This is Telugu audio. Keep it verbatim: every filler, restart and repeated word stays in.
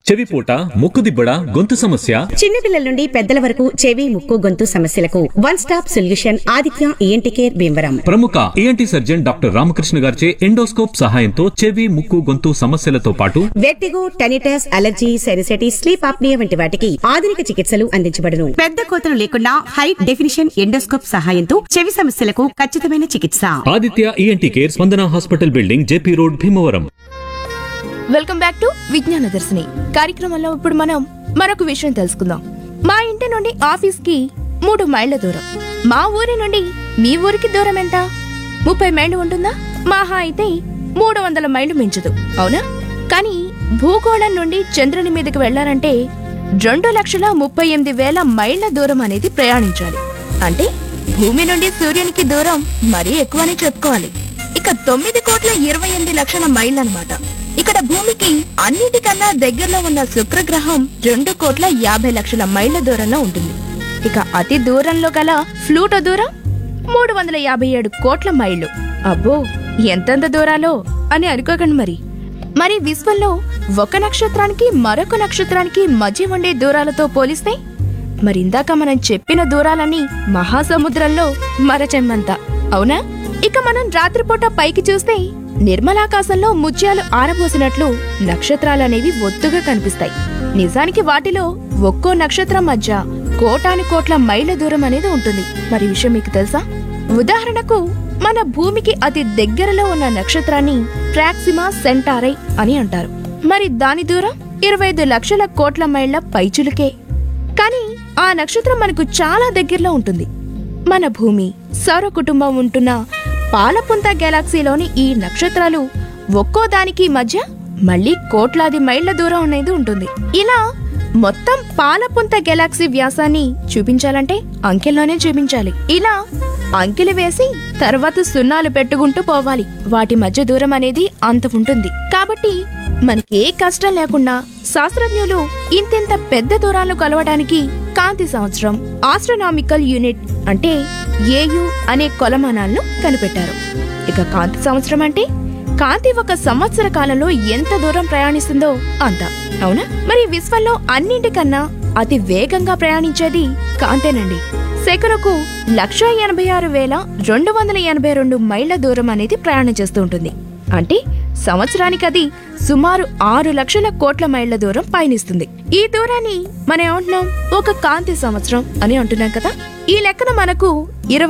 చెవిపోట, ముక్కుదిబ్బడ, గొంతు సమస్య, చిన్నపిల్లల నుండి పెద్దల వరకు చెవి, ముక్కు, గొంతు సమస్యలకు one stop solution Aditya ENT care Bhimavaram. ప్రముఖ ఈఎన్టీ సర్జన్ డాక్టర్ రామకృష్ణ గారిచే ఎండోస్కోప్ సహాయంతో చెవి, ముక్కు, గొంతు సమస్యలతో పాటు vertigo, tinnitus, allergy, sinusitis, sleep apnoea వంటి వాటికి ఆధునిక చికిత్సలు అందించబడును. పెద్ద కోతలు లేకుండా హై డెఫినిషన్ ఎండోస్కోప్ సహాయంతో చెవి సమస్యలకు ఖచ్చితమైన చికిత్స. ఆదిత్య ఈఎన్టీ కేర్, స్పందన hospital building, JP road, Bhimavaram. Welcome back to విజ్ఞాన దర్శిని కార్యక్రమంలో ఇప్పుడు మనం మరొక విషయం తెలుసుకుందాం. మా ఇంటి నుండి ఆఫీస్ కి మూడు మైళ్ళ దూరం. మా ఊరి నుండి మీ ఊరికి దూరం ఎంత? ముప్పై మైళ్ళు ఉంటుందా? మాహా అయితే మూడు వందల మైళ్ళు మించదు, అవునా? కానీ భూగోళం నుండి చంద్రుని మీదకి వెళ్లారంటే రెండు లక్షల ముప్పై ఎనిమిది వేల మైళ్ళ దూరం అనేది ప్రయాణించాలి. అంటే భూమి నుండి సూర్యునికి దూరం మరీ ఎక్కువని చెప్పుకోవాలి. ఇక తొమ్మిది కోట్ల ఇరవై ఎనిమిది లక్షల మైళ్ళు అన్నమాట. ఇక్కడ భూమికి అన్నిటికన్నా దగ్గరలో ఉన్న శుక్రగ్రహం రెండు కోట్ల యాభై లక్షల మైళ్ళ దూరంలో ఉంటుంది. ఇక అతి దూరంలో గల ఫ్లూటో దూరం మూడు వందల యాభై ఏడు కోట్ల మైళ్ళు. అబ్బో, ఎంతెంత దూరాలో అని అనుకోకండి. మరి మరి విశ్వంలో ఒక నక్షత్రానికి మరొక నక్షత్రానికి మధ్య ఉండే దూరాలతో పోలిస్తే మరి ఇందాక మనం చెప్పిన దూరాలని మహాసముద్రంలో మరచెమ్మంత, అవునా? ఇక మనం రాత్రిపూట పైకి చూస్తే నిర్మలాకాశంలో ముత్యాలు ఆరబోసినట్లు నక్షత్రాలనేవి ఒత్తుగా కనిపిస్తాయి. నిజానికి వాటిలో ఒక్కో నక్షత్రం మధ్య కోటాను కోట్ల మైళ్ళ దూరం అనేది ఉంటుంది. మరి విషయం మీకు తెలుసా? ఉదాహరణకు మన భూమికి అతి దగ్గరలో ఉన్న నక్షత్రాన్ని ప్రాక్సిమా సెంటారై అని అంటారు. మరి దాని దూరం ఇరవై ఐదు లక్షల కోట్ల మైళ్ళ పైచులుకే. కానీ ఆ నక్షత్రం మనకు చాలా దగ్గరలో ఉంటుంది. మన భూమి, సౌర కుటుంబం ఉంటున్న పాలపుంత గెలాక్సీలోని ఈ నక్షత్రాలు ఒక్కో దానికి మధ్య మళ్లీ కోట్లాది మైళ్ల దూరం అనేది ఉంటుంది. ఇలా మొత్తం పాలపుంత గెలాక్సీ వ్యాసాన్ని చూపించాలంటే అంకెల్లోనే చూపించాలి. ఇలా అంకెలు వేసి తర్వాత సున్నాలు పెట్టుకుంటూ పోవాలి. వాటి మధ్య దూరం అనేది అంత ఉంటుంది. కాబట్టి మనకే కష్టం లేకుండా శాస్త్రజ్ఞులు ఇంతింత పెద్ద దూరాలను కొలవడానికి కాంతి సంవత్సరం, ఆస్ట్రోనామికల్ యూనిట్ అంటే ఏయు అనే కొలమానాలను కనిపెట్టారు. ఇక కాంతి సంవత్సరం అంటే కాంతి ఒక సంవత్సర కాలంలో ఎంత దూరం ప్రయాణిస్తుందో అంత, అవునా? మరి విశ్వంలో అన్నింటికన్నా అతి వేగంగా ప్రయాణించేది కాంతేనండి. సెకనుకు లక్ష ఎనభై ఆరు వేల రెండు వందల ఎనభై రెండు మైళ్ల దూరం అనేది ప్రయాణం చేస్తూ ఉంటుంది. అంటే సంవత్సరానికి అది సుమారు ఆరు లక్షల కోట్ల మైళ్ల దూరం పయనిస్తుంది. ఈ దూరాన్ని మనం ఏమంటున్నాం? ఒక కాంతి సంవత్సరం అని అంటున్నాం కదా. ఈ లెక్కన మనకు ఇరవై